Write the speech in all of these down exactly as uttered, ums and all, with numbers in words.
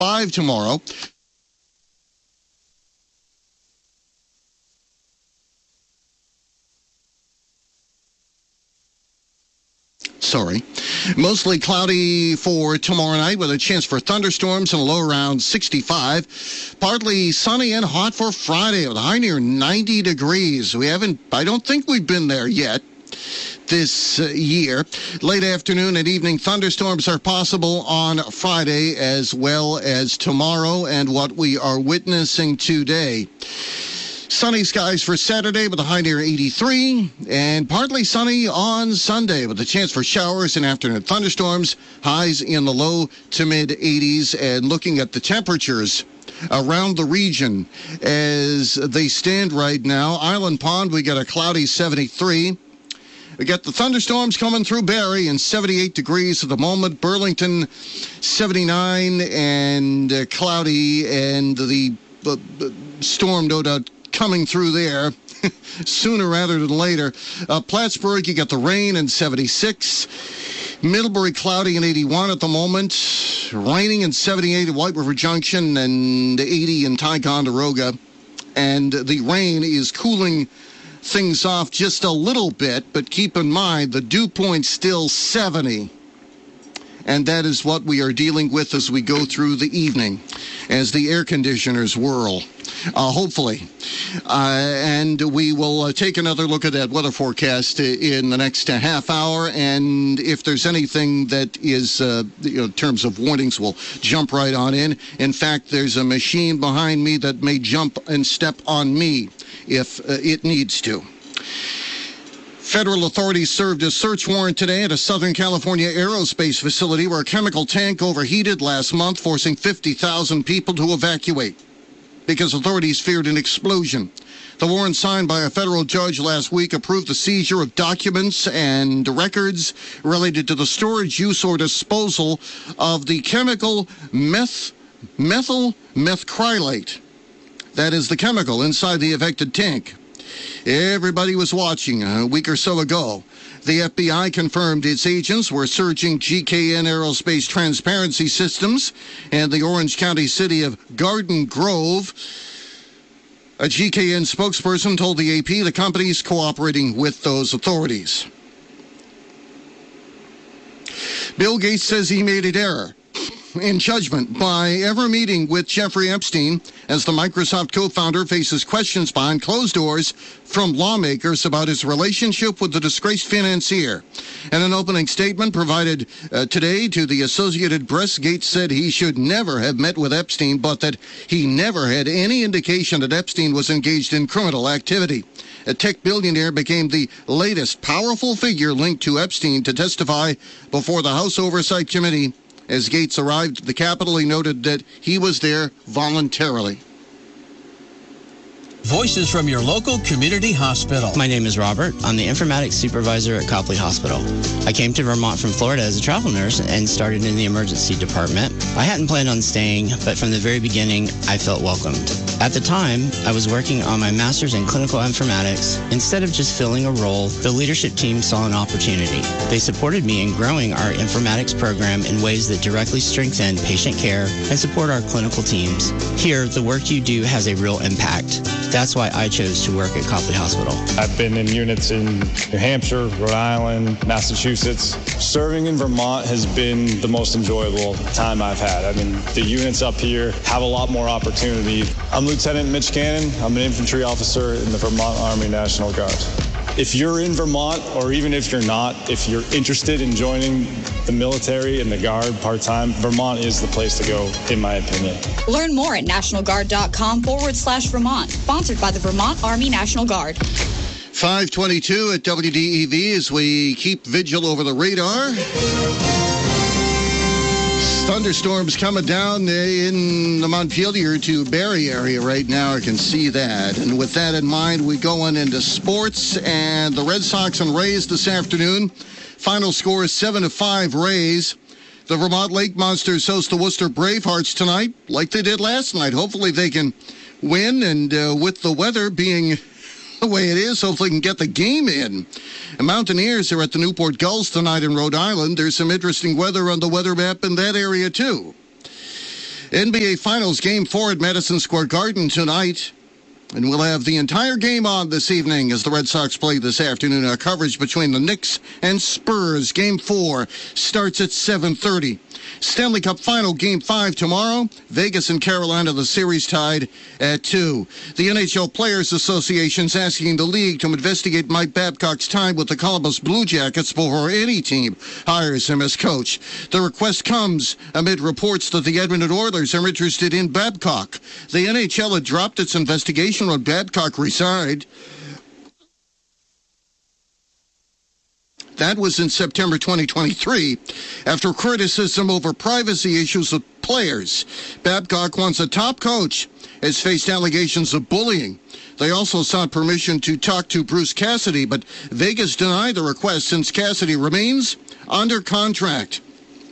five tomorrow. Sorry. Mostly cloudy for tomorrow night with a chance for thunderstorms and a low around sixty-five. Partly sunny and hot for Friday with a high near ninety degrees. We haven't, I don't think we've been there yet this uh, year. Late afternoon and evening thunderstorms are possible on Friday as well as tomorrow and what we are witnessing today. Sunny skies for Saturday with a high near eighty-three, and partly sunny on Sunday with a chance for showers and afternoon thunderstorms, highs in the low to mid eighties. And looking at the temperatures around the region as they stand right now, Island Pond, we got a cloudy seventy-three. We got the thunderstorms coming through Barrie and seventy-eight degrees at the moment. Burlington, seventy-nine and uh, cloudy, and the uh, storm, no doubt, coming through there sooner rather than later. Uh, Plattsburgh, you got the rain and seventy-six. Middlebury, cloudy and eighty-one at the moment. Raining and seventy-eight at White River Junction and eighty in Ticonderoga. And the rain is cooling things off just a little bit, but keep in mind the dew point's still seventy. And that is what we are dealing with as we go through the evening, as the air conditioners whirl, uh, hopefully. Uh, and we will uh, take another look at that weather forecast in the next uh, half hour. And if there's anything that is, uh, you know, in terms of warnings, we'll jump right on in. In fact, there's a machine behind me that may jump and step on me if uh, it needs to. Federal authorities served a search warrant today at a Southern California aerospace facility where a chemical tank overheated last month, forcing fifty thousand people to evacuate because authorities feared an explosion. The warrant signed by a federal judge last week approved the seizure of documents and records related to the storage, use, or disposal of the chemical meth, methyl methacrylate. That is the chemical inside the affected tank. Everybody was watching a week or so ago. The F B I confirmed its agents were searching G K N Aerospace Transparency Systems and the Orange County city of Garden Grove. A G K N spokesperson told the A P the company is cooperating with those authorities. Bill Gates says he made an error in judgment by ever meeting with Jeffrey Epstein as the Microsoft co-founder faces questions behind closed doors from lawmakers about his relationship with the disgraced financier. In an opening statement provided uh, today to the Associated Press, Gates said he should never have met with Epstein, but that he never had any indication that Epstein was engaged in criminal activity. A tech billionaire became the latest powerful figure linked to Epstein to testify before the House Oversight Committee. As Gates arrived at the Capitol, he noted that he was there voluntarily. Voices from your local community hospital. My name is Robert. I'm the informatics supervisor at Copley Hospital. I came to Vermont from Florida as a travel nurse and started in the emergency department. I hadn't planned on staying, but from the very beginning, I felt welcomed. At the time, I was working on my master's in clinical informatics. Instead of just filling a role, the leadership team saw an opportunity. They supported me in growing our informatics program in ways that directly strengthen patient care and support our clinical teams. Here, the work you do has a real impact. That's why I chose to work at Copley Hospital. I've been in units in New Hampshire, Rhode Island, Massachusetts. Serving in Vermont has been the most enjoyable time I've had. I mean, the units up here have a lot more opportunity. I'm Lieutenant Mitch Cannon. I'm an infantry officer in the Vermont Army National Guard. If you're in Vermont, or even if you're not, if you're interested in joining the military and the Guard part-time, Vermont is the place to go, in my opinion. Learn more at nationalguard.com forward slash Vermont. Sponsored by the Vermont Army National Guard. five twenty-two at W D E V as we keep vigil over the radar. Thunderstorms coming down in the Montpelier to Barrie area right now. I can see that. And with that in mind, we go on into sports. And the Red Sox and Rays this afternoon. Final score is seven to five Rays. The Vermont Lake Monsters host the Worcester Bravehearts tonight, like they did last night. Hopefully they can win. And uh, with the weather being the way it is, hopefully they can get the game in. The Mountaineers are at the Newport Gulls tonight in Rhode Island. There's some interesting weather on the weather map in that area, too. N B A Finals Game four at Madison Square Garden tonight. And we'll have the entire game on this evening as the Red Sox play this afternoon. Our coverage between the Knicks and Spurs. Game four starts at seven thirty. Stanley Cup Final Game five tomorrow. Vegas and Carolina, the series tied at two. The N H L Players Association is asking the league to investigate Mike Babcock's time with the Columbus Blue Jackets before any team hires him as coach. The request comes amid reports that the Edmonton Oilers are interested in Babcock. The N H L had dropped its investigation when Babcock resigned. That was in September twenty twenty-three, after criticism over privacy issues with players. Babcock, once a top coach, has faced allegations of bullying. They also sought permission to talk to Bruce Cassidy, but Vegas denied the request since Cassidy remains under contract.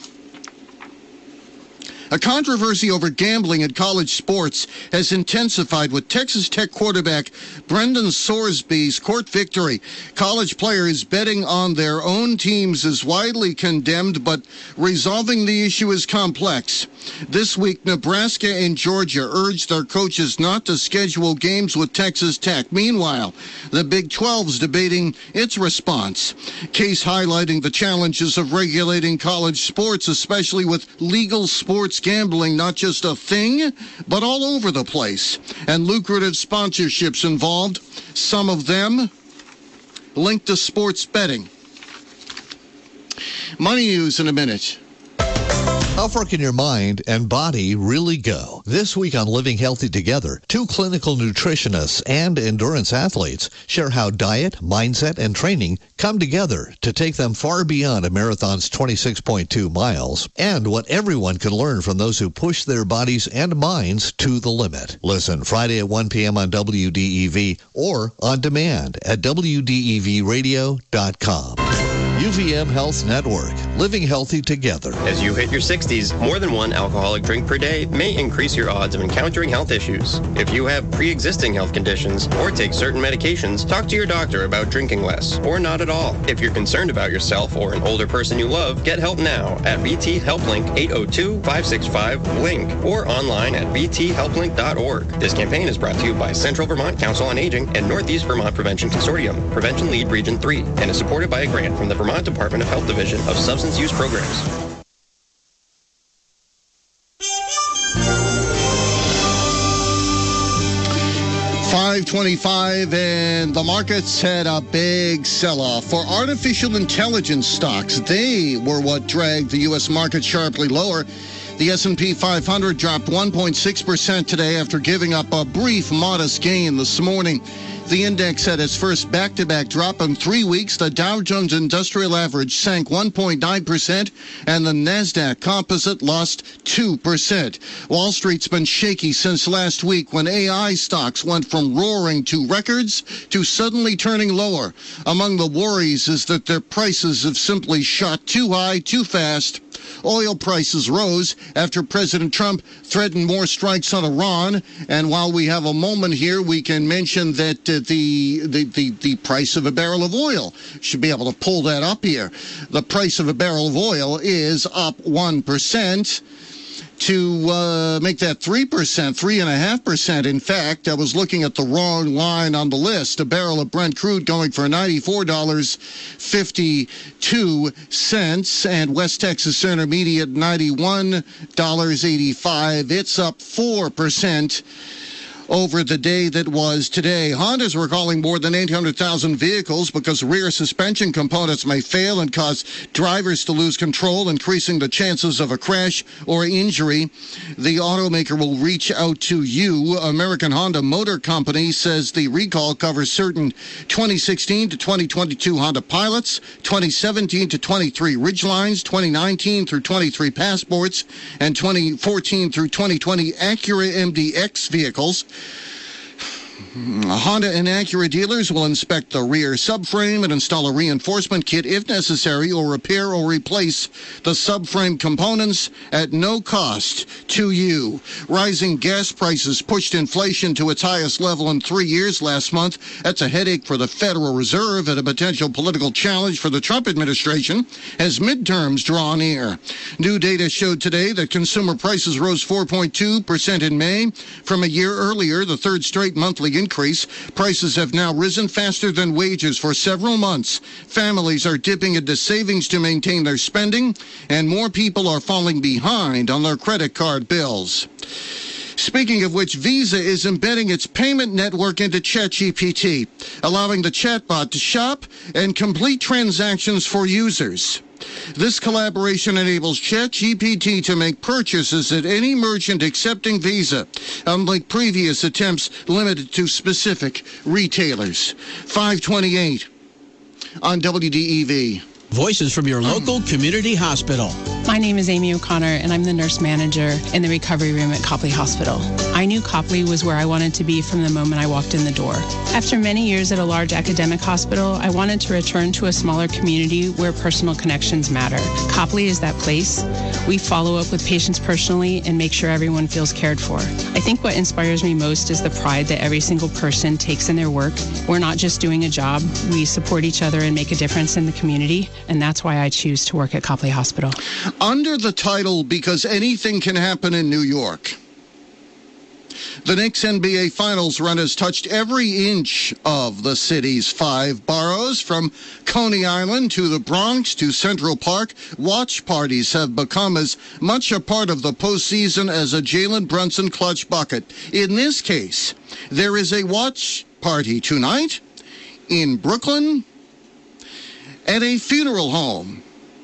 A controversy over gambling in college sports has intensified with Texas Tech quarterback Brendan Sorsby's court victory. College players betting on their own teams is widely condemned, but resolving the issue is complex. This week, Nebraska and Georgia urged their coaches not to schedule games with Texas Tech. Meanwhile, the Big twelve is debating its response. Case highlighting the challenges of regulating college sports, especially with legal sports gambling not just a thing, but all over the place, and lucrative sponsorships involved, some of them linked to sports betting. Money news in a minute. How far can your mind and body really go? This week on Living Healthy Together, two clinical nutritionists and endurance athletes share how diet, mindset, and training come together to take them far beyond a marathon's twenty-six point two miles, and what everyone can learn from those who push their bodies and minds to the limit. Listen Friday at one p.m. on W D E V or on demand at W D E V radio dot com. U V M Health Network, living healthy together. As you hit your sixties, more than one alcoholic drink per day may increase your odds of encountering health issues. If you have pre-existing health conditions or take certain medications, talk to your doctor about drinking less or not at all. If you're concerned about yourself or an older person you love, get help now at V T Helplink eight oh two, five six five, link or online at v t help link dot org. This campaign is brought to you by Central Vermont Council on Aging and Northeast Vermont Prevention Consortium, Prevention Lead Region three, and is supported by a grant from the Vermont Department of Health Division of Substance Use Programs. five twenty-five, and the markets had a big sell-off. For artificial intelligence stocks, they were what dragged the U S market sharply lower. The S and P five hundred dropped one point six percent today after giving up a brief, modest gain this morning. The index had its first back-to-back drop in three weeks. The Dow Jones Industrial Average sank one point nine percent, and the NASDAQ Composite lost two percent. Wall Street's been shaky since last week when A I stocks went from roaring to records to suddenly turning lower. Among the worries is that their prices have simply shot too high, too fast. Oil prices rose after President Trump threatened more strikes on Iran. And while we have a moment here, we can mention that uh, the, the, the, the price of a barrel of oil should be able to pull that up here. The price of a barrel of oil is up one percent. To uh, make that three percent, three point five percent. In fact, I was looking at the wrong line on the list. A barrel of Brent crude going for ninety-four dollars and fifty-two cents, and West Texas Intermediate ninety-one dollars and eighty-five cents. It's up four percent over the day that was today. Hondas were recalling more than eight hundred thousand vehicles because rear suspension components may fail and cause drivers to lose control, increasing the chances of a crash or injury. The automaker will reach out to you. American Honda Motor Company says the recall covers certain twenty sixteen to twenty twenty-two Honda Pilots, twenty seventeen to twenty-three Ridgelines, twenty nineteen through twenty-three Passports, and twenty fourteen through twenty twenty Acura M D X vehicles. Honda and Acura dealers will inspect the rear subframe and install a reinforcement kit if necessary, or repair or replace the subframe components at no cost to you. Rising gas prices pushed inflation to its highest level in three years last month. That's a headache for the Federal Reserve and a potential political challenge for the Trump administration as midterms draw near. New data showed today that consumer prices rose four point two percent in May from a year earlier, the third straight monthly increase. Prices have now risen faster than wages for several months. Families are dipping into savings to maintain their spending, and more people are falling behind on their credit card bills. Speaking of which, Visa is embedding its payment network into ChatGPT, allowing the chatbot to shop and complete transactions for users. This collaboration enables ChatGPT to make purchases at any merchant accepting Visa, unlike previous attempts limited to specific retailers. five twenty-eight on W D E V. Voices from your local community hospital. My name is Amy O'Connor, and I'm the nurse manager in the recovery room at Copley Hospital. I knew Copley was where I wanted to be from the moment I walked in the door. After many years at a large academic hospital, I wanted to return to a smaller community where personal connections matter. Copley is that place. We follow up with patients personally and make sure everyone feels cared for. I think what inspires me most is the pride that every single person takes in their work. We're not just doing a job. We support each other and make a difference in the community. And that's why I choose to work at Copley Hospital. Under the title, Because Anything Can Happen in New York, the Knicks N B A Finals run has touched every inch of the city's five boroughs, from Coney Island to the Bronx to Central Park. Watch parties have become as much a part of the postseason as a Jalen Brunson clutch bucket. In this case, there is a watch party tonight in Brooklyn at a funeral home.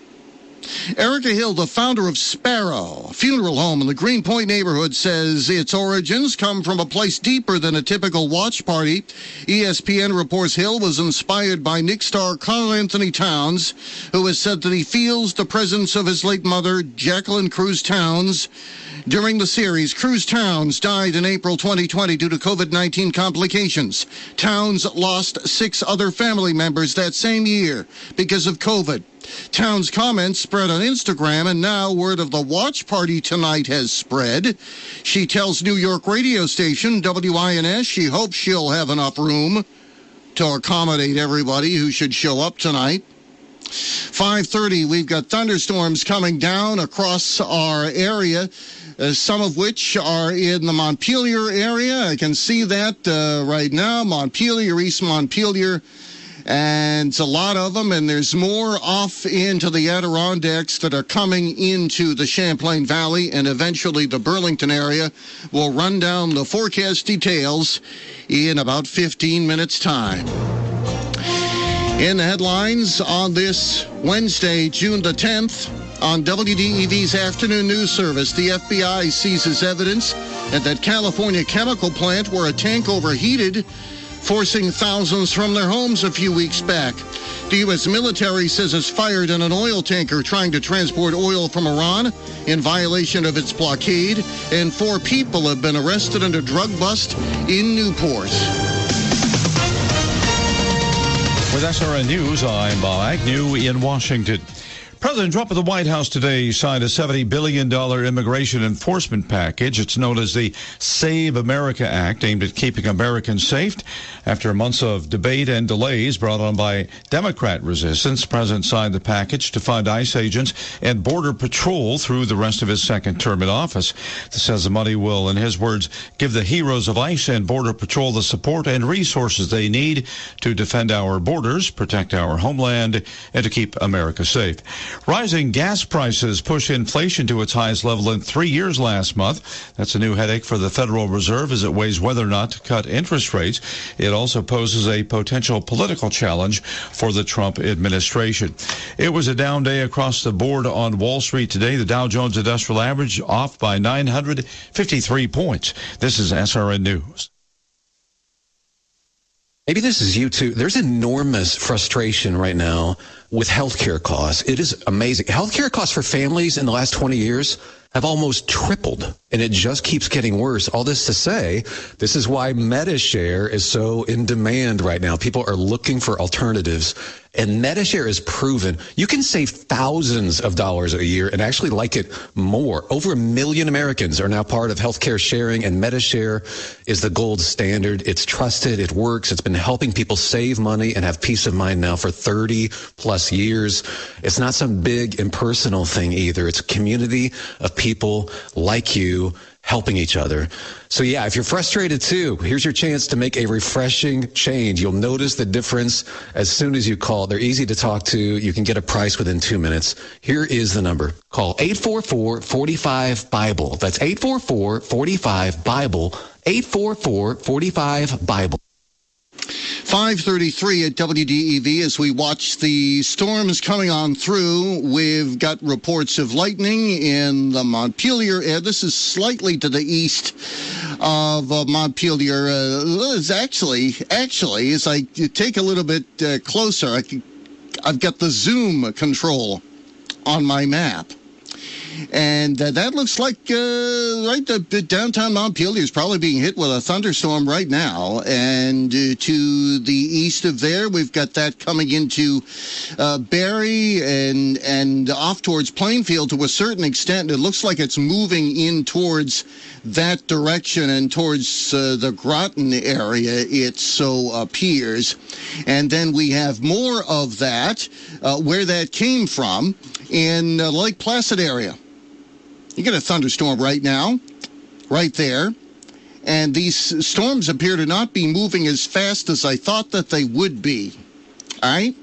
Erica Hill, the founder of Sparrow, a funeral home in the Greenpoint neighborhood, says its origins come from a place deeper than a typical watch party. E S P N reports Hill was inspired by Knicks star Karl Anthony Towns, who has said that he feels the presence of his late mother, Jacqueline Cruz Towns. During the series, Cruz Towns died in April twenty twenty due to COVID nineteen complications. Towns lost six other family members that same year because of COVID. Towns' comments spread on Instagram, and now word of the watch party tonight has spread. She tells New York radio station W I N S she hopes she'll have enough room to accommodate everybody who should show up tonight. five thirty, we've got thunderstorms coming down across our area, uh, some of which are in the Montpelier area. I can see that uh, right now, Montpelier, East Montpelier. And it's a lot of them, and there's more off into the Adirondacks that are coming into the Champlain Valley, and eventually the Burlington area. We'll run down the forecast details in about fifteen minutes' time. In the headlines on this Wednesday, June the tenth, on W D E V's afternoon news service, the F B I seizes evidence at that California chemical plant where a tank overheated, forcing thousands from their homes a few weeks back. The U S military says it's fired on an oil tanker trying to transport oil from Iran in violation of its blockade, and four people have been arrested under drug bust in Newport. With S R N News, I'm Bob Agnew in Washington. President Trump at the White House today signed a seventy billion dollars immigration enforcement package. It's known as the Save America Act, aimed at keeping Americans safe. After months of debate and delays brought on by Democrat resistance, the president signed the package to fund ICE agents and Border Patrol through the rest of his second term in office. This says the money will, in his words, give the heroes of ICE and Border Patrol the support and resources they need to defend our borders, protect our homeland, and to keep America safe. Rising gas prices push inflation to its highest level in three years last month. That's a new headache for the Federal Reserve as it weighs whether or not to cut interest rates. It also poses a potential political challenge for the Trump administration. It was a down day across the board on Wall Street today. The Dow Jones Industrial Average off by nine hundred fifty-three points. This is S R N News. Maybe this is you too. There's enormous frustration right now with healthcare costs. It is amazing. Healthcare costs for families in the last twenty years have almost tripled, and it just keeps getting worse. All this to say, this is why MediShare is so in demand right now. People are looking for alternatives, and MediShare is proven you can save thousands of dollars a year and actually like it more. Over a million Americans are now part of healthcare sharing, and MediShare is the gold standard. It's trusted, it works, it's been helping people save money and have peace of mind now for thirty plus years. It's not some big impersonal thing either. It's a community of people like you helping each other. So yeah, if you're frustrated too, here's your chance to make a refreshing change. You'll notice the difference as soon as you call. They're easy to talk to. You can get a price within two minutes. Here is the number. Call eight four four, four five, BIBLE. That's eight four four, four five, BIBLE. eight four four, four five, BIBLE. five thirty-three at W D E V as we watch the storms coming on through. We've got reports of lightning in the Montpelier area. This is slightly to the east of uh, Montpelier. Uh, it's actually, actually, as I take a little bit uh, closer, I can, I've got the zoom control on my map. And uh, that looks like uh, right the, the downtown Montpelier is probably being hit with a thunderstorm right now. And uh, to the east of there, we've got that coming into uh, Barrie and and off towards Plainfield to a certain extent. It looks like it's moving in towards that direction and towards uh, the Groton area, it so appears. And then we have more of that, uh, where that came from, in uh, Lake Placid area. You get a thunderstorm right now, right there. And these storms appear to not be moving as fast as I thought that they would be. All right?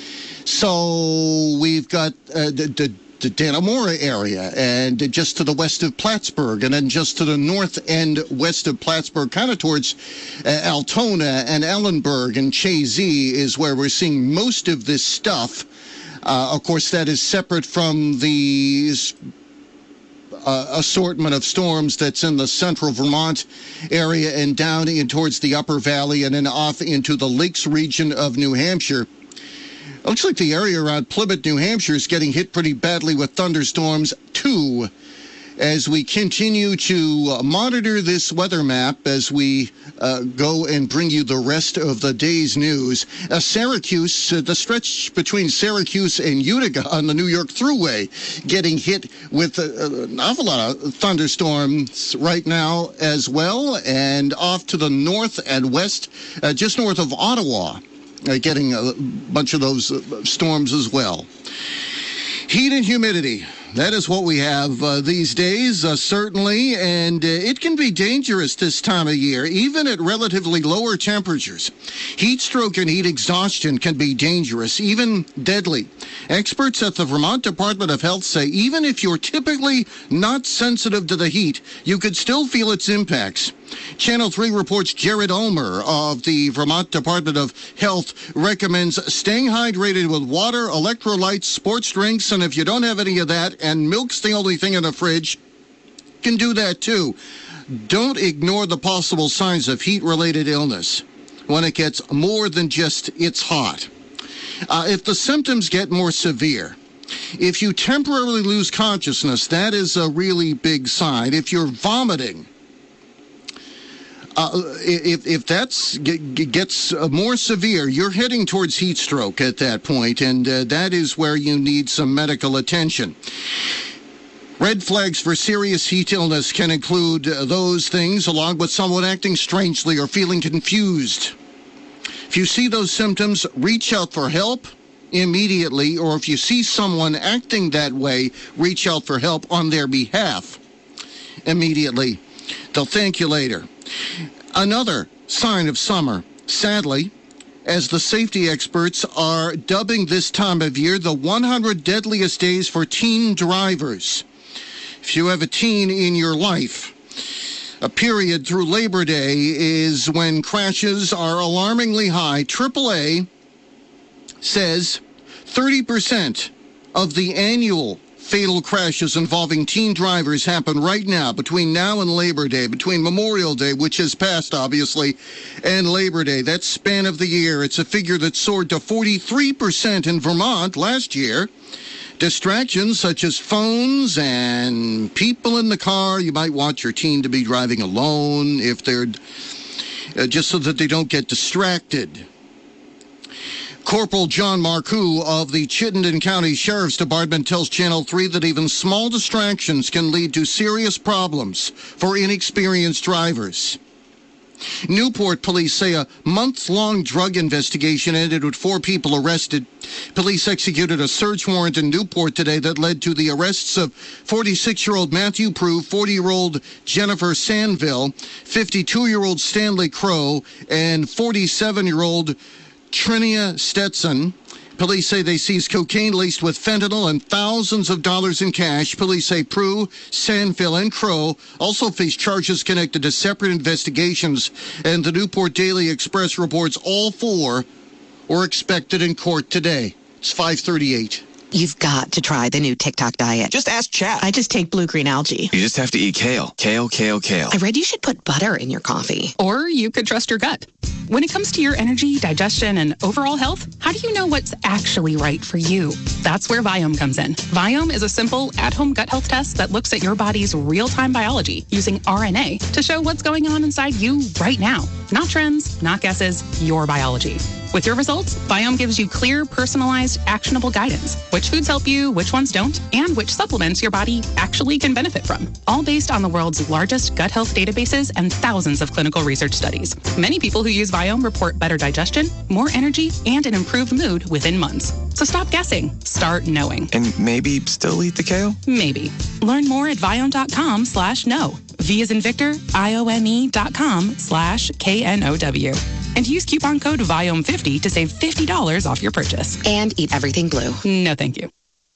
So we've got uh, the, the, the Dannemora area, and just to the west of Plattsburgh, and then just to the north end west of Plattsburgh, kind of towards uh, Altona and Ellenburg and Chazy is where we're seeing most of this stuff. Uh, of course, that is separate from the uh, assortment of storms that's in the central Vermont area and down in towards the upper valley and then off into the Lakes region of New Hampshire. It looks like the area around Plymouth, New Hampshire is getting hit pretty badly with thunderstorms, too, as we continue to monitor this weather map as we uh, go and bring you the rest of the day's news. Uh, Syracuse, uh, the stretch between Syracuse and Utica on the New York Thruway, getting hit with uh, an awful lot of thunderstorms right now as well, and off to the north and west, uh, just north of Ottawa, uh, getting a bunch of those uh, storms as well. Heat and humidity. That is what we have uh, these days, uh, certainly, and uh, it can be dangerous this time of year, even at relatively lower temperatures. Heat stroke and heat exhaustion can be dangerous, even deadly. Experts at the Vermont Department of Health say even if you're typically not sensitive to the heat, you could still feel its impacts. Channel three reports Jared Ulmer of the Vermont Department of Health recommends staying hydrated with water, electrolytes, sports drinks, and if you don't have any of that and milk's the only thing in the fridge, you can do that too. Don't ignore the possible signs of heat-related illness when it gets more than just it's hot. Uh, if the symptoms get more severe, if you temporarily lose consciousness, that is a really big sign. If you're vomiting, Uh, if if that's gets more severe, you're heading towards heat stroke at that point, and uh, that is where you need some medical attention. Red flags for serious heat illness can include uh, those things, along with someone acting strangely or feeling confused. If you see those symptoms, reach out for help immediately, or if you see someone acting that way, reach out for help on their behalf immediately. They'll thank you later. Another sign of summer, sadly, as the safety experts are dubbing this time of year the one hundred deadliest days for teen drivers. If you have a teen in your life, a period through Labor Day is when crashes are alarmingly high. triple A says thirty percent of the annual fatal crashes involving teen drivers happen right now, between now and Labor Day, between Memorial Day, which has passed, obviously, and Labor Day. That span of the year, it's a figure that soared to forty-three percent in Vermont last year. Distractions such as phones and people in the car. You might want your teen to be driving alone if they're uh, just so that they don't get distracted. Corporal John Marcoux of the Chittenden County Sheriff's Department tells Channel three that even small distractions can lead to serious problems for inexperienced drivers. Newport police say a month-long drug investigation ended with four people arrested. Police executed a search warrant in Newport today that led to the arrests of forty-six-year-old Matthew Prue, forty-year-old Jennifer Sandville, fifty-two-year-old Stanley Crow, and forty-seven-year-old Trinia Stetson. Police say they seized cocaine laced with fentanyl and thousands of dollars in cash. Police say Prue, Sandville, and Crow also face charges connected to separate investigations. And the Newport Daily Express reports all four were expected in court today. It's five thirty-eight. You've got to try the new TikTok diet. Just ask Chat. I just take blue-green algae. You just have to eat kale. Kale, kale, kale. I read you should put butter in your coffee. Or you could trust your gut. When it comes to your energy, digestion, and overall health, how do you know what's actually right for you? That's where Viome comes in. Viome is a simple, at-home gut health test that looks at your body's real-time biology using R N A to show what's going on inside you right now. Not trends, not guesses, your biology. With your results, Viome gives you clear, personalized, actionable guidance. Which foods help you, which ones don't, and which supplements your body actually can benefit from. All based on the world's largest gut health databases and thousands of clinical research studies. Many people who use Viome report better digestion, more energy, and an improved mood within months. So stop guessing. Start knowing. And maybe still eat the kale? Maybe. Learn more at Viome.com slash know. V as in Victor, I O M E dot com slash K N O W. And use coupon code Viome fifty to save fifty dollars off your purchase. And eat everything blue. No, thank you.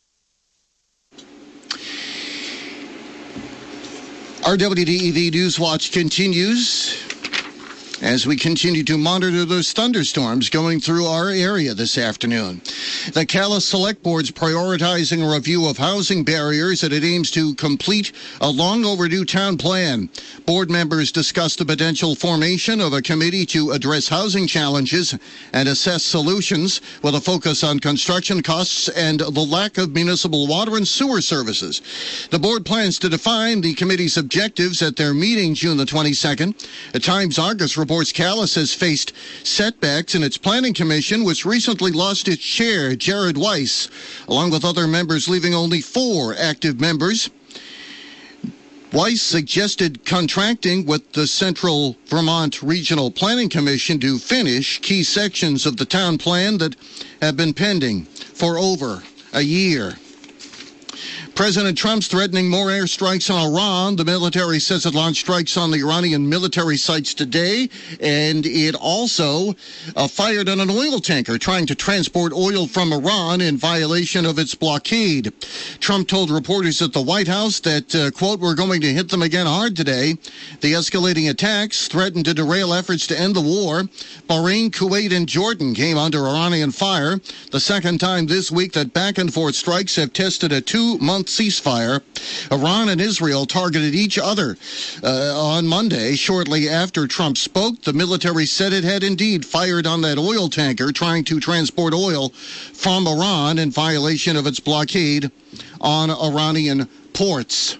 Our W D E V News Watch continues as we continue to monitor those thunderstorms going through our area this afternoon. The Calais Select Board's prioritizing a review of housing barriers that it aims to complete a long overdue town plan. Board members discussed the potential formation of a committee to address housing challenges and assess solutions with a focus on construction costs and the lack of municipal water and sewer services. The board plans to define the committee's objectives at their meeting June the twenty-second. The Times Argus reports Calais has faced setbacks in its planning commission, which recently lost its chair, Jared Weiss, along with other members, leaving only four active members. Weiss suggested contracting with the Central Vermont Regional Planning Commission to finish key sections of the town plan that have been pending for over a year. President Trump's threatening more airstrikes on Iran. The military says it launched strikes on the Iranian military sites today, and it also uh, fired on an oil tanker trying to transport oil from Iran in violation of its blockade. Trump told reporters at the White House that, uh, quote, "We're going to hit them again hard today." The escalating attacks threatened to derail efforts to end the war. Bahrain, Kuwait, and Jordan came under Iranian fire. The second time this week that back-and-forth strikes have tested a two-month ceasefire. Iran and Israel targeted each other uh, on Monday. Shortly after Trump spoke, the military said it had indeed fired on that oil tanker trying to transport oil from Iran in violation of its blockade on Iranian ports.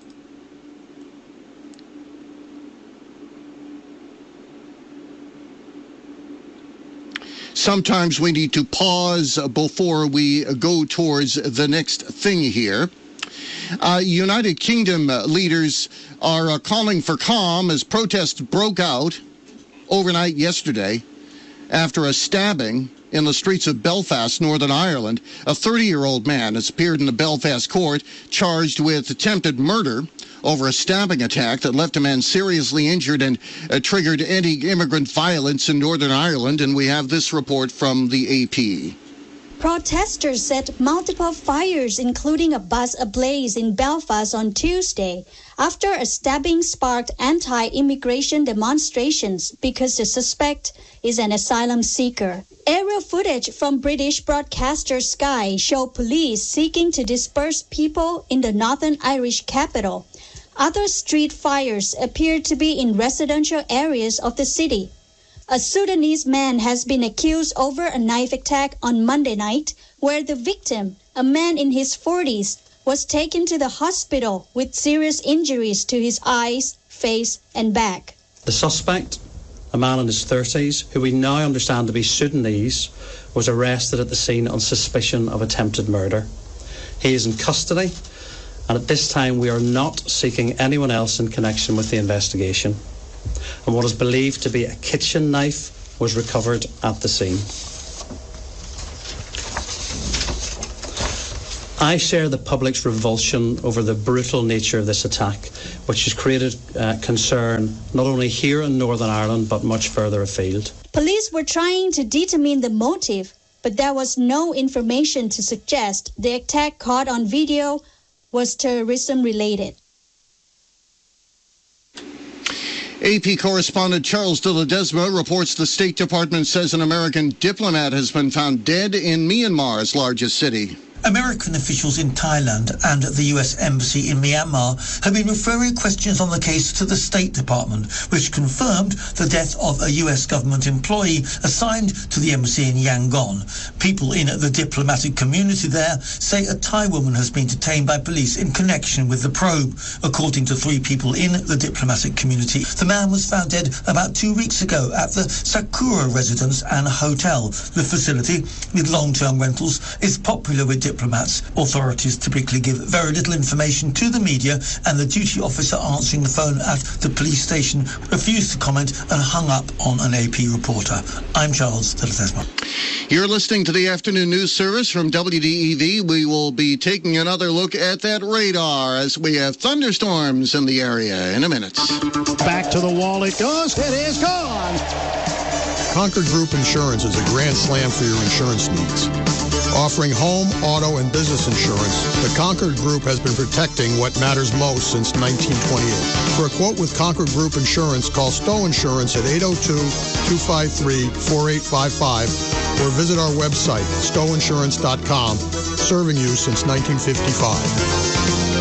Sometimes we need to pause before we go towards the next thing here. Uh, United Kingdom leaders are uh, calling for calm as protests broke out overnight yesterday after a stabbing in the streets of Belfast, Northern Ireland. A thirty-year-old man has appeared in the Belfast court charged with attempted murder over a stabbing attack that left a man seriously injured and uh, triggered anti-immigrant violence in Northern Ireland. And we have this report from the A P. Protesters set multiple fires, including a bus ablaze in Belfast on Tuesday, after a stabbing sparked anti-immigration demonstrations because the suspect is an asylum seeker. Aerial footage from British broadcaster Sky showed police seeking to disperse people in the Northern Irish capital. Other street fires appear to be in residential areas of the city. A Sudanese man has been accused over a knife attack on Monday night, where the victim, a man in his forties, was taken to the hospital with serious injuries to his eyes, face, and back. The suspect, a man in his thirties, who we now understand to be Sudanese, was arrested at the scene on suspicion of attempted murder. He is in custody, and at this time we are not seeking anyone else in connection with the investigation. And what is believed to be a kitchen knife was recovered at the scene. I share the public's revulsion over the brutal nature of this attack, which has created uh, concern not only here in Northern Ireland but much further afield. Police were trying to determine the motive, but there was no information to suggest the attack caught on video was terrorism-related. A P correspondent Charles de Ledesma reports the State Department says an American diplomat has been found dead in Myanmar's largest city. American officials in Thailand and the U S Embassy in Myanmar have been referring questions on the case to the State Department, which confirmed the death of a U S government employee assigned to the embassy in Yangon. People in the diplomatic community there say a Thai woman has been detained by police in connection with the probe. According to three people in the diplomatic community, the man was found dead about two weeks ago at the Sakura Residence and Hotel. The facility, with long-term rentals, is popular with diplomats. Authorities typically give very little information to the media, and the duty officer answering the phone at the police station refused to comment and hung up on an A P reporter. I'm Charles de Ledesma. You're listening to the Afternoon News Service from W D E V. We will be taking another look at that radar as we have thunderstorms in the area in a minute. Back to the wall it goes. It is gone. Concord Group Insurance is a grand slam for your insurance needs. Offering home, auto, and business insurance, the Concord Group has been protecting what matters most since nineteen twenty-eight. For a quote with Concord Group Insurance, call Stowe Insurance at eight oh two, two five three, four eight five five or visit our website, stowe insurance dot com, serving you since nineteen fifty-five.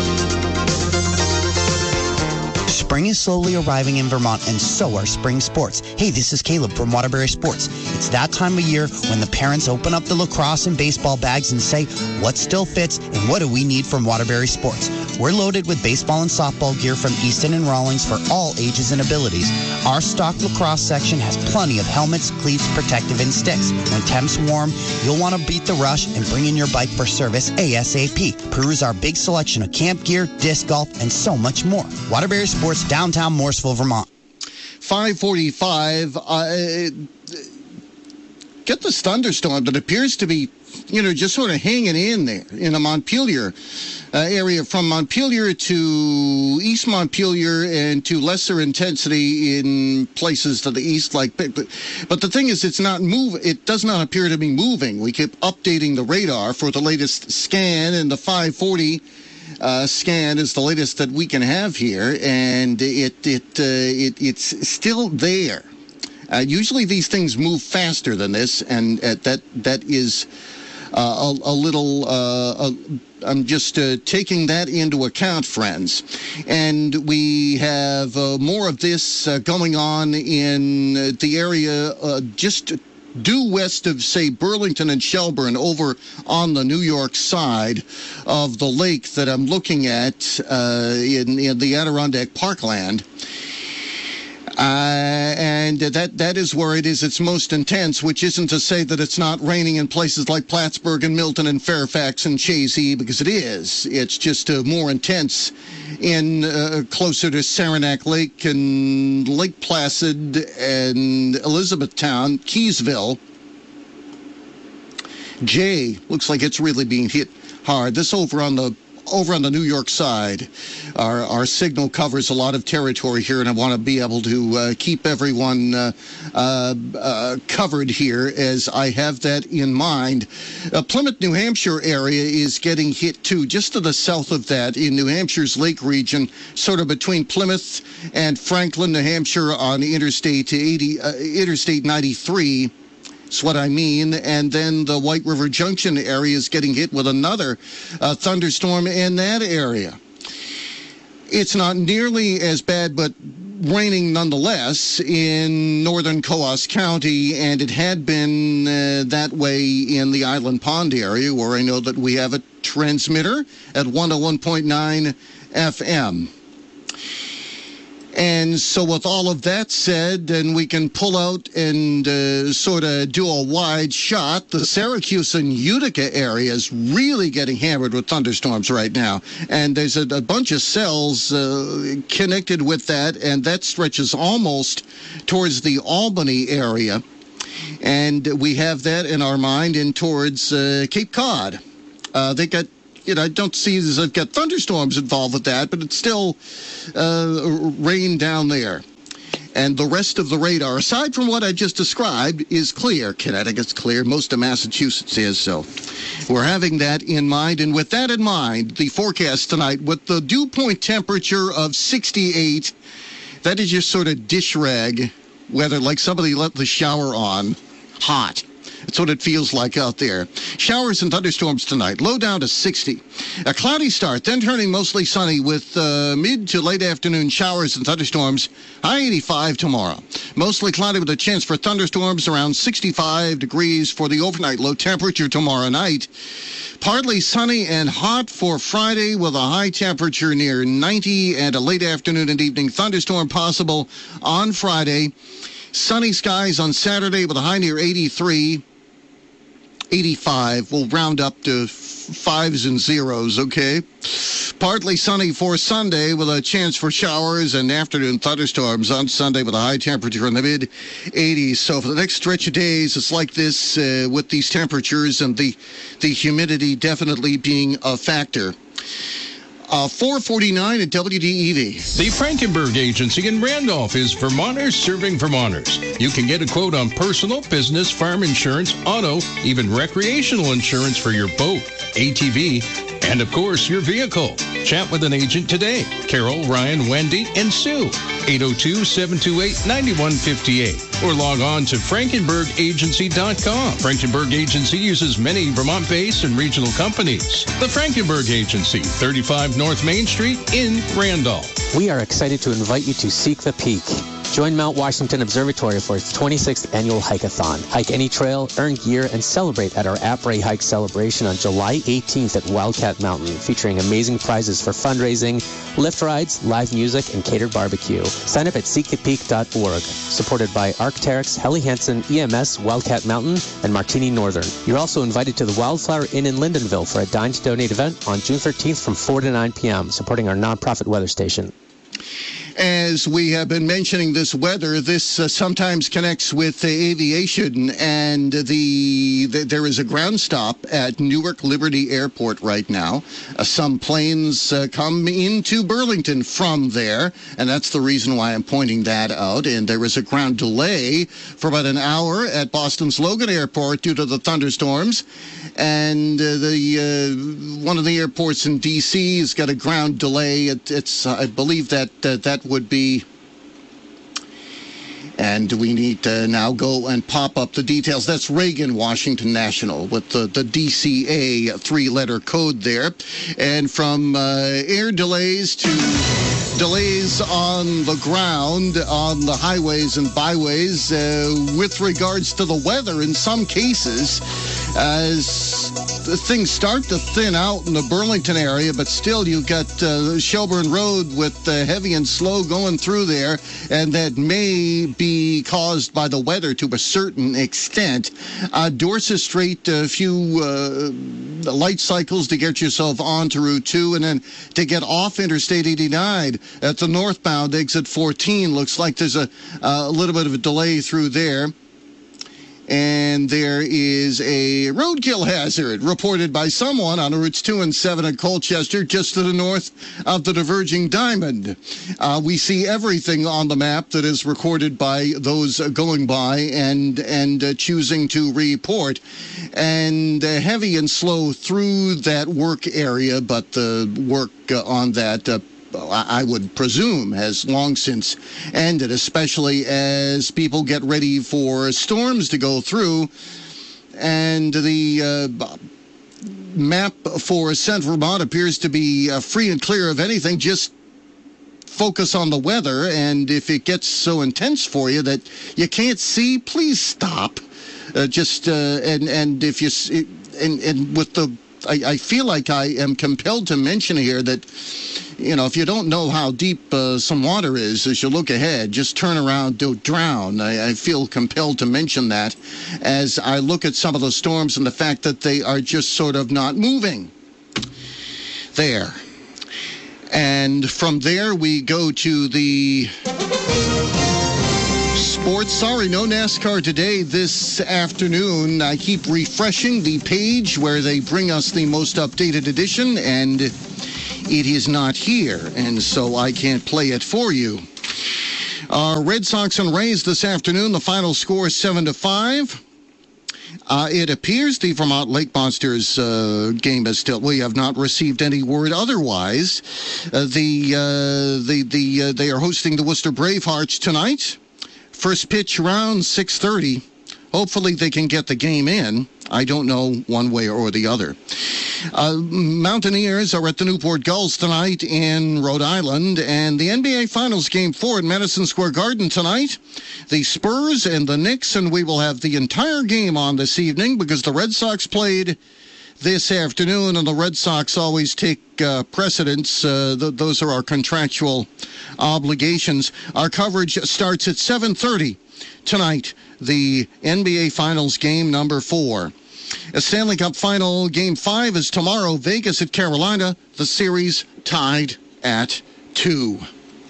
Spring is slowly arriving in Vermont, and so are spring sports. Hey, this is Caleb from Waterbury Sports. It's that time of year when the parents open up the lacrosse and baseball bags and say, what still fits and what do we need from Waterbury Sports? We're loaded with baseball and softball gear from Easton and Rawlings for all ages and abilities. Our stock lacrosse section has plenty of helmets, cleats, protective, and sticks. When temps warm, you'll want to beat the rush and bring in your bike for service ASAP. Peruse our big selection of camp gear, disc golf, and so much more. Waterbury Sports, downtown Morrisville, Vermont. five forty-five. Uh, get this thunderstorm that appears to be, you know, just sort of hanging in there in the Montpelier uh, area, from Montpelier to East Montpelier and to lesser intensity in places to the east. Like, but, but the thing is, it's not move. It does not appear to be moving. We keep updating the radar for the latest scan, and the five forty. Uh, scan is the latest that we can have here, and it it uh, it it's still there. Uh, usually these things move faster than this, and uh, that that is uh, a, a little. Uh, a, I'm just uh, taking that into account, friends, and we have uh, more of this uh, going on in the area uh, just due west of, say, Burlington and Shelburne, over on the New York side of the lake that I'm looking at uh, in, in the Adirondack Parkland. Uh, and that that is where it is its most intense, which isn't to say that it's not raining in places like Plattsburgh and Milton and Fairfax and Chazy, because it is. It's just uh, more intense in uh, closer to Saranac Lake and Lake Placid and Elizabethtown, Keysville. Jay looks like it's really being hit hard. This over on the over on the New York side, our, our signal covers a lot of territory here, and I want to be able to uh, keep everyone uh, uh, uh, covered here as I have that in mind. Uh, Plymouth, New Hampshire area is getting hit too, just to the south of that in New Hampshire's Lake region, sort of between Plymouth and Franklin, New Hampshire on Interstate eighty, uh, Interstate ninety-three. That's what I mean. And then the White River Junction area is getting hit with another uh, thunderstorm in that area. It's not nearly as bad, but raining nonetheless in northern Coos County, and it had been uh, that way in the Island Pond area, where I know that we have a transmitter at one oh one point nine F M. And so with all of that said, then we can pull out and uh, sort of do a wide shot. The Syracuse and Utica area is really getting hammered with thunderstorms right now. And there's a, a bunch of cells uh, connected with that, and that stretches almost towards the Albany area. And we have that in our mind in towards uh, Cape Cod. Uh, they got You know, I don't see as I've got thunderstorms involved with that, but it's still uh, rain down there. And the rest of the radar, aside from what I just described, is clear. Connecticut's clear. Most of Massachusetts is. So we're having that in mind. And with that in mind, the forecast tonight, with the dew point temperature of sixty-eight, that is just sort of dish rag weather, like somebody let the shower on hot. That's what it feels like out there. Showers and thunderstorms tonight. Low down to sixty. A cloudy start, then turning mostly sunny with uh, mid to late afternoon showers and thunderstorms. High eighty-five tomorrow. Mostly cloudy with a chance for thunderstorms around sixty-five degrees for the overnight low temperature tomorrow night. Partly sunny and hot for Friday with a high temperature near ninety and a late afternoon and evening thunderstorm possible on Friday. Sunny skies on Saturday with a high near eighty-three. eighty-five. We'll round up to fives and zeros, okay? Partly sunny for Sunday with a chance for showers and afternoon thunderstorms on Sunday with a high temperature in the mid-eighties. So for the next stretch of days, it's like this uh, with these temperatures and the, the humidity definitely being a factor. Uh, four forty-nine at W D E V. The Frankenberg Agency in Randolph is Vermonters serving Vermonters. You can get a quote on personal, business, farm insurance, auto, even recreational insurance for your boat, A T V, and of course your vehicle. Chat with an agent today. Carol, Ryan, Wendy, and Sue. eight oh two, seven two eight, nine one five eight. Or log on to frankenberg agency dot com. Frankenberg Agency uses many Vermont-based and regional companies. The Frankenberg Agency, thirty-five North Main Street in Randolph. We are excited to invite you to Seek the Peak. Join Mount Washington Observatory for its twenty-sixth annual hike-a-thon. Hike any trail, earn gear, and celebrate at our Après Hike celebration on July eighteenth at Wildcat Mountain, featuring amazing prizes for fundraising, lift rides, live music, and catered barbecue. Sign up at seek the peak dot org. Supported by Arc'teryx, Helly Hansen, E M S, Wildcat Mountain, and Martini Northern. You're also invited to the Wildflower Inn in Lindenville for a Dine to Donate event on June thirteenth from four to nine p.m., supporting our nonprofit weather station. As we have been mentioning this weather, this uh, sometimes connects with uh, aviation, and the, the there is a ground stop at Newark Liberty Airport right now. Uh, some planes uh, come into Burlington from there, and that's the reason why I'm pointing that out. And there is a ground delay for about an hour at Boston's Logan Airport due to the thunderstorms. And uh, the uh, one of the airports in D C has got a ground delay. It, it's uh, I believe that uh, that would be, and we need to now go and pop up the details. That's Reagan Washington National with the, the D C A three-letter code there. And from uh, air delays to delays on the ground, on the highways and byways, uh, with regards to the weather in some cases, as things start to thin out in the Burlington area, but still you've got uh, Shelburne Road with uh, heavy and slow going through there, and that may be caused by the weather to a certain extent. Uh, Dorset Street, a few uh, light cycles to get yourself onto Route two, and then to get off Interstate eighty-nine at the northbound exit fourteen. Looks like there's a, a little bit of a delay through there. And there is a roadkill hazard reported by someone on routes two and seven at Colchester, just to the north of the diverging diamond. Uh, we see everything on the map that is recorded by those going by and and uh, choosing to report. And uh, heavy and slow through that work area, but the work uh, on that uh, I would presume has long since ended, especially as people get ready for storms to go through. And the uh, map for Central Vermont appears to be uh, free and clear of anything. Just focus on the weather, and if it gets so intense for you that you can't see, please stop. Uh, just uh, and and if you and and with the I, I feel like I am compelled to mention here that, you know, if you don't know how deep uh, some water is as you look ahead, just turn around, don't drown. I, I feel compelled to mention that as I look at some of the storms and the fact that they are just sort of not moving. There. And from there we go to the sports. Sorry, no NASCAR today this afternoon. I keep refreshing the page where they bring us the most updated edition, and it is not here, and so I can't play it for you. Uh, Red Sox and Rays this afternoon. The final score is seven to five. Uh, it appears the Vermont Lake Monsters uh, game is still. We have not received any word otherwise. Uh, the uh, the the uh, they are hosting the Worcester Bravehearts tonight. First pitch around six thirty. Hopefully they can get the game in. I don't know one way or the other. Uh, Mountaineers are at the Newport Gulls tonight in Rhode Island, and the N B A Finals Game four at Madison Square Garden tonight. The Spurs and the Knicks, and we will have the entire game on this evening because the Red Sox played this afternoon, and the Red Sox always take uh, precedence. Uh, th- those are our contractual obligations. Our coverage starts at seven thirty tonight, the N B A Finals game number four. A Stanley Cup Final Game five is tomorrow, Vegas at Carolina. The series tied at two.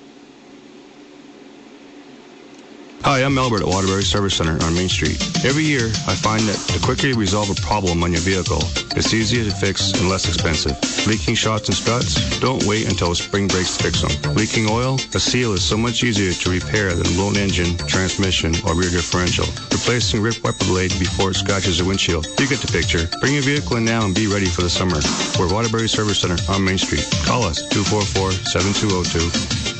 Hi, I'm Albert at Waterbury Service Center on Main Street. Every year, I find that the quicker you resolve a problem on your vehicle, it's easier to fix and less expensive. Leaking shocks and struts? Don't wait until spring breaks to fix them. Leaking oil? A seal is so much easier to repair than a blown engine, transmission, or rear differential. Replacing ripped wiper blade before it scratches your windshield. You get the picture. Bring your vehicle in now and be ready for the summer. We're Waterbury Service Center on Main Street. Call us, two four four, seven two zero two.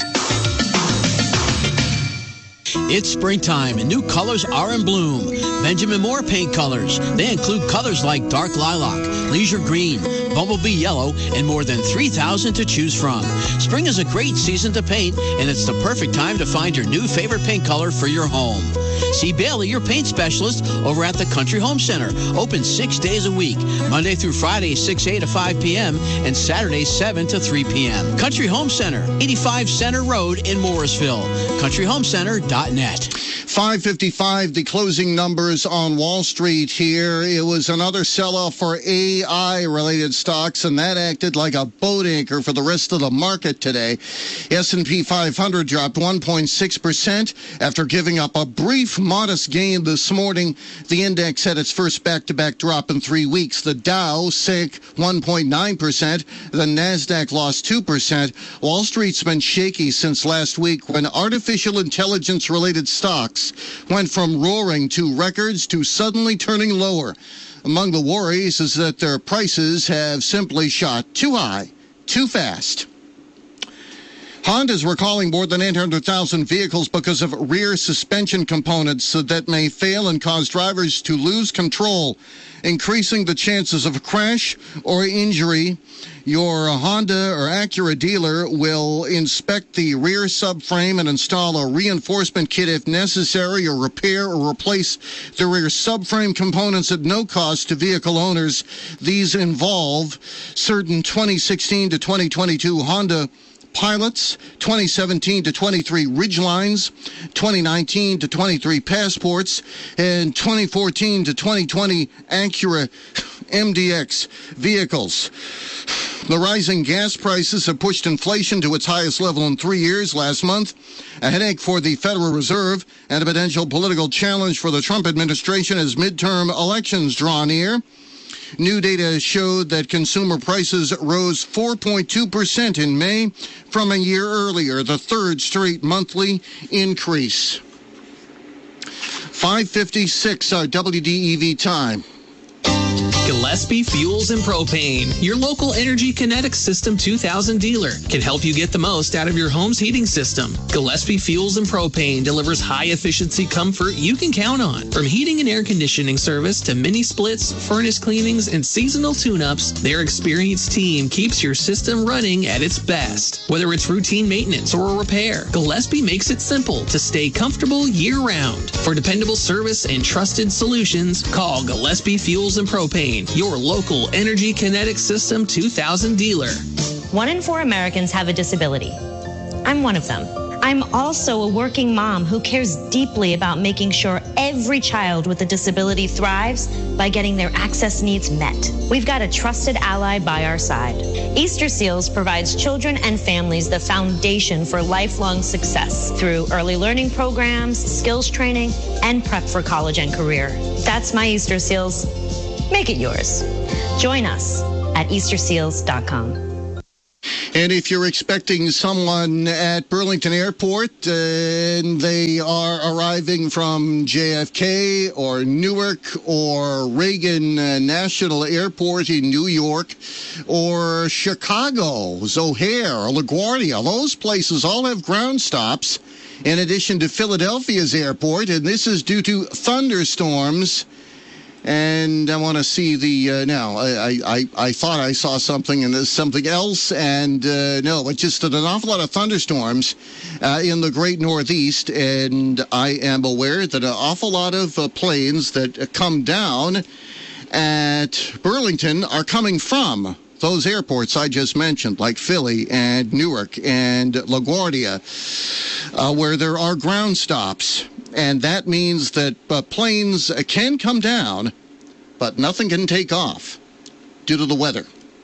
It's springtime and new colors are in bloom. Benjamin Moore paint colors. They include colors like dark lilac, leisure green, bumblebee yellow, and more than three thousand to choose from. Spring is a great season to paint, and it's the perfect time to find your new favorite paint color for your home. See Bailey, your paint specialist, over at the Country Home Center. Open six days a week, Monday through Friday, six a to five p.m., and Saturday, seven to three p.m. Country Home Center, eighty-five Center Road in Morrisville. country home center dot net. five fifty-five, the closing numbers on Wall Street here. It was another sell-off for A I-related stocks, and that acted like a boat anchor for the rest of the market today. S and P five hundred dropped one point six percent after giving up a brief, modest gain this morning. The index had its first back-to-back drop in three weeks. The Dow sank one point nine percent. The NASDAQ lost two percent. Wall Street's been shaky since last week when artificial intelligence-related stocks went from roaring to records to suddenly turning lower. Among the worries is that their prices have simply shot too high, too fast. Honda's recalling more than eight hundred thousand vehicles because of rear suspension components that may fail and cause drivers to lose control, increasing the chances of a crash or injury. Your Honda or Acura dealer will inspect the rear subframe and install a reinforcement kit if necessary, or repair or replace the rear subframe components at no cost to vehicle owners. These involve certain twenty sixteen to twenty twenty-two Honda Pilots, twenty seventeen to twenty-three Ridgelines, twenty nineteen to twenty-three Passports, and twenty fourteen to twenty twenty Acura M D X vehicles. The rising gas prices have pushed inflation to its highest level in three years last month, a headache for the Federal Reserve and a potential political challenge for the Trump administration as midterm elections draw near. New data showed that consumer prices rose four point two percent in May from a year earlier, the third straight monthly increase. five fifty-six, our W D E V time. Gillespie Fuels and Propane, your local Energy Kinetics System two thousand dealer, can help you get the most out of your home's heating system. Gillespie Fuels and Propane delivers high-efficiency comfort you can count on. From heating and air conditioning service to mini splits, furnace cleanings, and seasonal tune-ups, their experienced team keeps your system running at its best. Whether it's routine maintenance or a repair, Gillespie makes it simple to stay comfortable year-round. For dependable service and trusted solutions, call Gillespie Fuels and Propane, your local Energy Kinetics System two thousand dealer. One in four Americans have a disability. I'm one of them. I'm also a working mom who cares deeply about making sure every child with a disability thrives by getting their access needs met. We've got a trusted ally by our side. Easter Seals provides children and families the foundation for lifelong success through early learning programs, skills training, and prep for college and career. That's my Easter Seals. Make it yours. Join us at easter seals dot com. And if you're expecting someone at Burlington Airport uh, and they are arriving from J F K or Newark or Reagan uh, National Airport in New York or Chicago's O'Hare or LaGuardia, those places all have ground stops in addition to Philadelphia's airport, and this is due to thunderstorms. And I want to see the, uh, now, I, I, I thought I saw something and there's something else, and uh, no, it's just an awful lot of thunderstorms uh, in the great Northeast, and I am aware that an awful lot of uh, planes that come down at Burlington are coming from those airports I just mentioned, like Philly and Newark and LaGuardia, uh, where there are ground stops. And that means that uh, planes can come down, but nothing can take off due to the weather.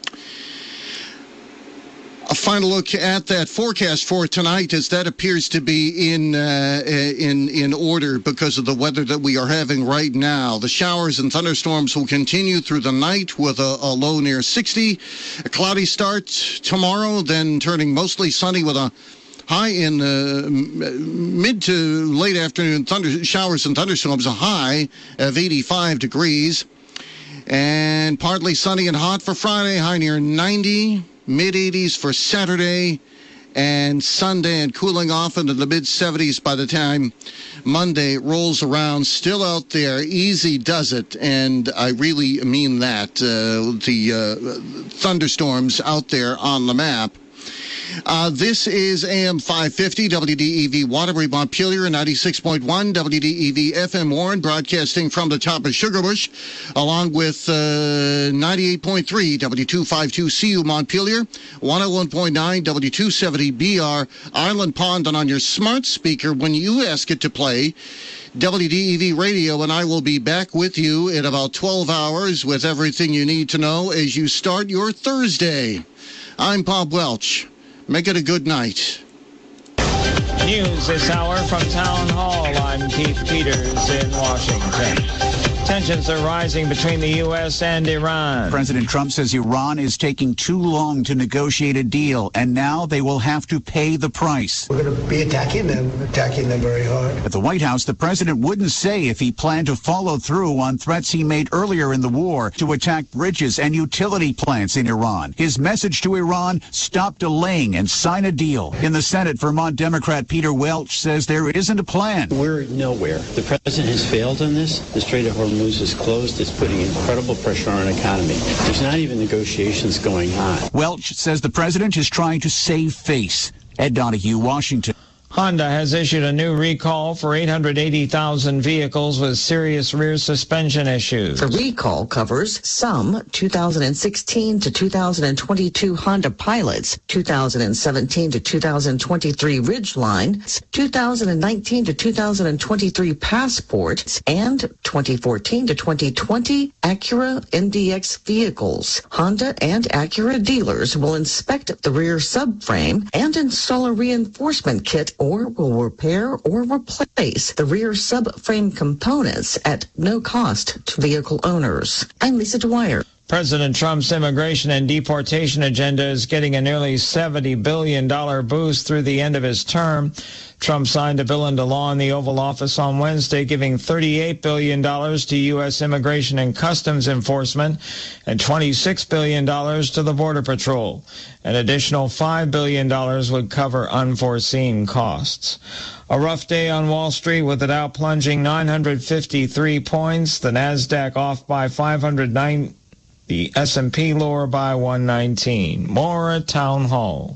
A final look at that forecast for tonight, as that appears to be in uh, in in order because of the weather that we are having right now. The showers and thunderstorms will continue through the night with a, a low near sixty. A cloudy start tomorrow, then turning mostly sunny with a high in the mid to late afternoon thunder showers and thunderstorms, a high of eighty-five degrees. And partly sunny and hot for Friday, high near ninety. mid eighties for Saturday and Sunday, and cooling off into the mid seventies by the time Monday rolls around. Still out there, easy does it, and I really mean that. Uh, the uh, thunderstorms out there on the map. Uh, this is A M five fifty, W D E V Waterbury, Montpelier, ninety-six point one, W D E V F M Warren, broadcasting from the top of Sugarbush, along with uh, ninety-eight point three, W two fifty-two C U Montpelier, one oh one point nine, W two seventy B R Island Pond, and on your smart speaker when you ask it to play W D E V Radio, and I will be back with you in about twelve hours with everything you need to know as you start your Thursday. I'm Bob Welch. Make it a good night. News this hour from Town Hall. I'm Keith Peters in Washington. Tensions are rising between the U S and Iran. President Trump says Iran is taking too long to negotiate a deal, and now they will have to pay the price. We're going to be attacking them, attacking them very hard. At the White House, the president wouldn't say if he planned to follow through on threats he made earlier in the war to attack bridges and utility plants in Iran. His message to Iran: stop delaying and sign a deal. In the Senate, Vermont Democrat Peter Welch says there isn't a plan. We're nowhere. The president has failed on this. The Strait of Hormuz is closed. It's putting incredible pressure on our economy. There's not even negotiations going on. Welch says the president is trying to save face. Ed Donahue, Washington. Honda has issued a new recall for eight hundred eighty thousand vehicles with serious rear suspension issues. The recall covers some two thousand sixteen to two thousand twenty-two Honda Pilots, two thousand seventeen to two thousand twenty-three Ridgeline, two thousand nineteen to two thousand twenty-three Passport, and twenty fourteen to twenty twenty Acura M D X vehicles. Honda and Acura dealers will inspect the rear subframe and install a reinforcement kit or will repair or replace the rear subframe components at no cost to vehicle owners. I'm Lisa Dwyer. President Trump's immigration and deportation agenda is getting a nearly seventy billion dollars boost through the end of his term. Trump signed a bill into law in the Oval Office on Wednesday, giving thirty-eight billion dollars to U S Immigration and Customs Enforcement and twenty-six billion dollars to the Border Patrol. An additional five billion dollars would cover unforeseen costs. A rough day on Wall Street with the Dow plunging nine hundred fifty-three points, the NASDAQ off by five hundred nine, the S and P lower by one nineteen. More at Town Hall.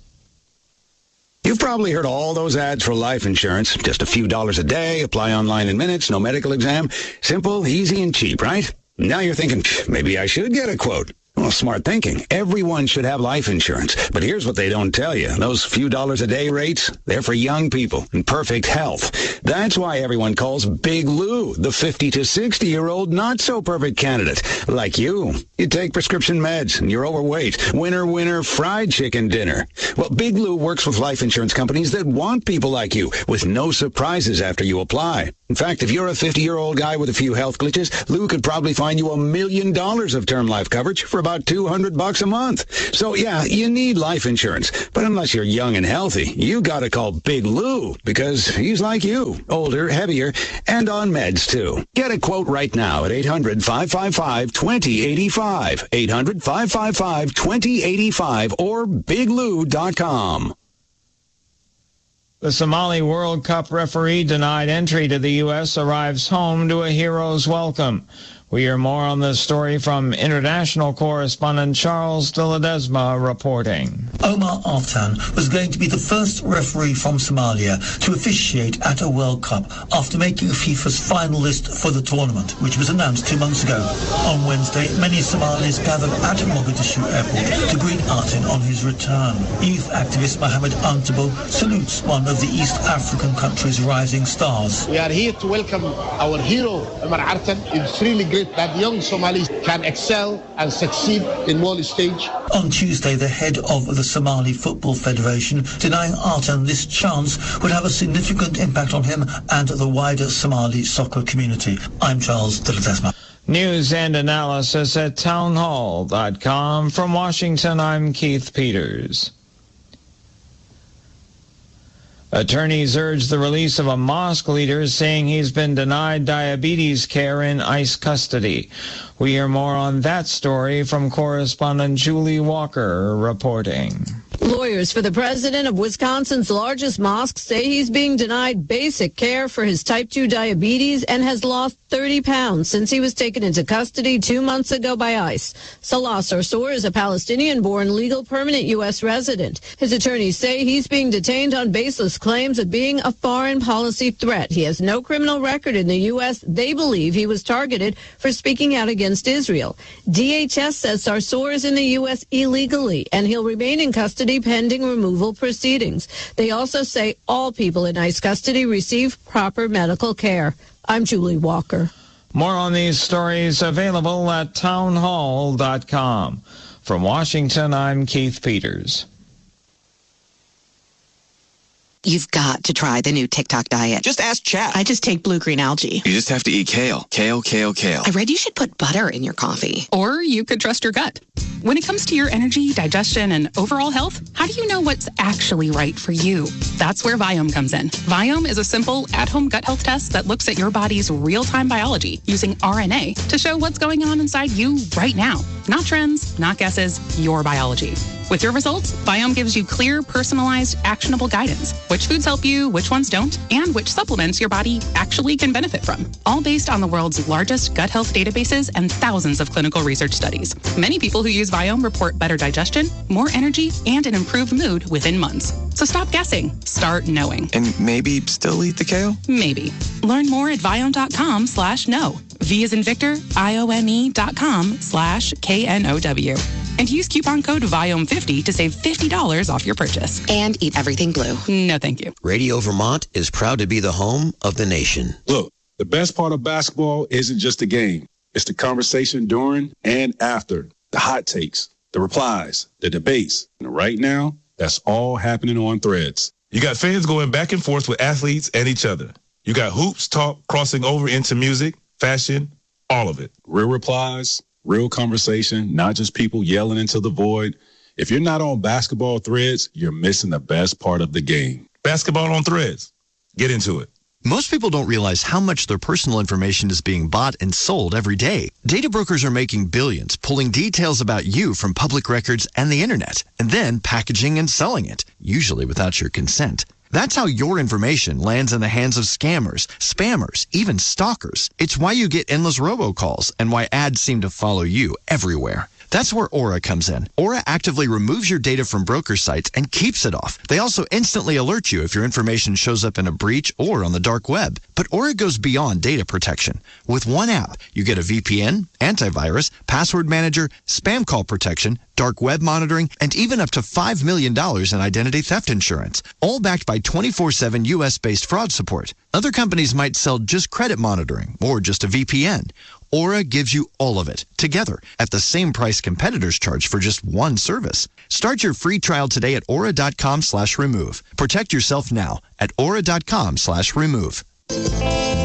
You've probably heard all those ads for life insurance. Just a few dollars a day, apply online in minutes, no medical exam. Simple, easy, and cheap, right? Now you're thinking, maybe I should get a quote. Well, smart thinking. Everyone should have life insurance. But here's what they don't tell you. Those few dollars a day rates, they're for young people in perfect health. That's why everyone calls Big Lou the fifty to sixty-year-old not-so-perfect candidate. Like you. You take prescription meds and you're overweight. Winner, winner, fried chicken dinner. Well, Big Lou works with life insurance companies that want people like you with no surprises after you apply. In fact, if you're a fifty-year-old guy with a few health glitches, Lou could probably find you a million dollars of term life coverage for about two hundred bucks a month. So yeah, you need life insurance. But unless you're young and healthy, you gotta call Big Lou because he's like you, older, heavier, and on meds too. Get a quote right now at eight hundred, five five five, two zero eight five, eight hundred, five five five, two zero eight five, or big lou dot com. The Somali World Cup referee denied entry to the U S arrives home to a hero's welcome. We hear more on this story from international correspondent Charles de Ledesma reporting. Omar Artan was going to be the first referee from Somalia to officiate at a World Cup after making FIFA's final list for the tournament, which was announced two months ago. On Wednesday, many Somalis gathered at Mogadishu airport to greet Artan on his return. Youth activist Mohamed Antabo salutes one of the East African country's rising stars. We are here to welcome our hero, Omar Artan. It's really great that young Somalis can excel and succeed in world stage. On Tuesday, the head of the Somali Football Federation denying Artan this chance would have a significant impact on him and the wider Somali soccer community. I'm Charles de Ledesma. News and analysis at town hall dot com. From Washington, I'm Keith Peters. Attorneys urge the release of a mosque leader saying he's been denied diabetes care in ICE custody. We hear more on that story from correspondent Julie Walker reporting. Lawyers for the president of Wisconsin's largest mosque say he's being denied basic care for his type two diabetes and has lost thirty pounds since he was taken into custody two months ago by ICE. Salah Sarsour is a Palestinian-born legal permanent U S resident. His attorneys say he's being detained on baseless claims of being a foreign policy threat. He has no criminal record in the U S. They believe he was targeted for speaking out against Israel. D H S says Sarsour is in the U S illegally, and he'll remain in custody pending removal proceedings. They also say all people in ICE custody receive proper medical care. I'm Julie Walker. More on these stories available at town hall dot com. From Washington, I'm Keith Peters. You've got to try the new TikTok diet. Just ask Chat. I just take blue-green algae. You just have to eat kale. Kale, kale, kale. I read you should put butter in your coffee. Or you could trust your gut. When it comes to your energy, digestion, and overall health, how do you know what's actually right for you? That's where Viome comes in. Viome is a simple, at-home gut health test that looks at your body's real-time biology using R N A to show what's going on inside you right now. Not trends, not guesses, your biology. With your results, Viome gives you clear, personalized, actionable guidance. Which foods help you, which ones don't, and which supplements your body actually can benefit from. All based on the world's largest gut health databases and thousands of clinical research studies. Many people who use Viome report better digestion, more energy, and an improved mood within months. So stop guessing. Start knowing. And maybe still eat the kale? Maybe. Learn more at Viome.com slash no. V as in Victor, I-O-M-E dot com slash K N O W. And use coupon code Viome fifty to save fifty dollars off your purchase. And eat everything blue. No, thank you. Radio Vermont is proud to be the home of the nation. Look, the best part of basketball isn't just the game. It's the conversation during and after, the hot takes, the replies, the debates. And right now, that's all happening on Threads. You got fans going back and forth with athletes and each other. You got hoops talk crossing over into music, fashion, all of it. Real replies, real conversation, not just people yelling into the void. If you're not on Basketball Threads, you're missing the best part of the game. Basketball on Threads. Get into it. Most people don't realize how much their personal information is being bought and sold every day. Data brokers are making billions, pulling details about you from public records and the internet, and then packaging and selling it, usually without your consent. That's how your information lands in the hands of scammers, spammers, even stalkers. It's why you get endless robocalls and why ads seem to follow you everywhere. That's where Aura comes in. Aura actively removes your data from broker sites and keeps it off. They also instantly alert you if your information shows up in a breach or on the dark web. But Aura goes beyond data protection. With one app, you get a V P N, antivirus, password manager, spam call protection, dark web monitoring, and even up to five million dollars in identity theft insurance, all backed by twenty-four seven U S-based fraud support. Other companies might sell just credit monitoring or just a V P N. Aura gives you all of it, together, at the same price competitors charge for just one service. Start your free trial today at aura.com slash remove. Protect yourself now at aura.com slash remove.